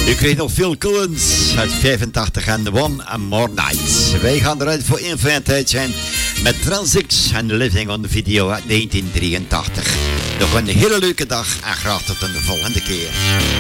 U kreeg nog Phil Collins uit 85 en One More Night. Wij gaan eruit voor Infinite zijn met Transix en Living on Video uit 1983. Nog een hele leuke dag en graag tot een volgende keer.